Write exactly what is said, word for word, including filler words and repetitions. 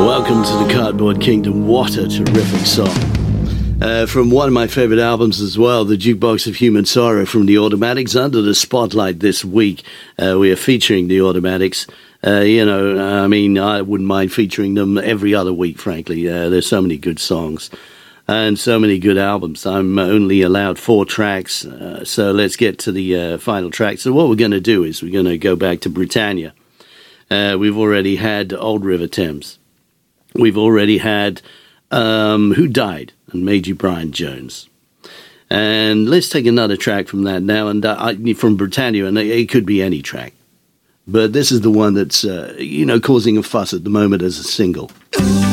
Welcome to the Cardboard Kingdom. What a terrific song. Uh, from one of my favorite albums as well, The Jukebox of Human Sorrow from The Automatics. Under the spotlight this week, uh, we are featuring The Automatics. Uh, you know, I mean, I wouldn't mind featuring them every other week, frankly. Uh, there's so many good songs and so many good albums. I'm only allowed four tracks, uh, so let's get to the uh, final track. So what we're going to do is we're going to go back to Britannia. Uh, we've already had Old River Thames. We've already had um, Who Died and Major Brian Jones. And let's take another track from that now, and uh, I, from Britannia, and it could be any track. But this is the one that's, uh, you know, causing a fuss at the moment as a single.